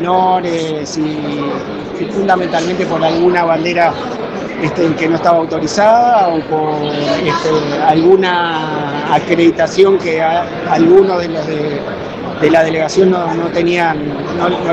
menores y fundamentalmente por alguna bandera que no estaba autorizada o por alguna acreditación que algunos de los de la delegación no tenían, no